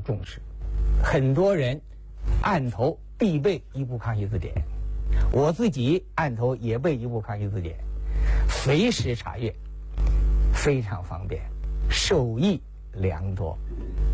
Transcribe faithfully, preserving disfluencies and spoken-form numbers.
重视。很多人案头必备一部康熙字典，我自己案头也备一部康熙字典，随时查阅，非常方便，受益良多。